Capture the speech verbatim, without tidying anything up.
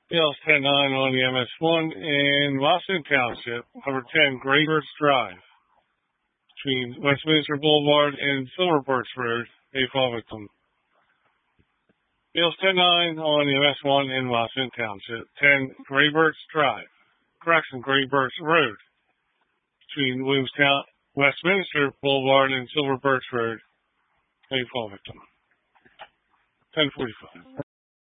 B L ten nine on the M S one in Washington Township, number ten, Graybirch Drive, between Westminster Boulevard and Silver Birch Road, a fall victim. B L ten nine on the M S one in Washington Township, ten, Graybirch Drive, correction, Graybirch Road, between Williamstown, Westminster Boulevard and Silver Birch Road, a fall victim. ten forty-five.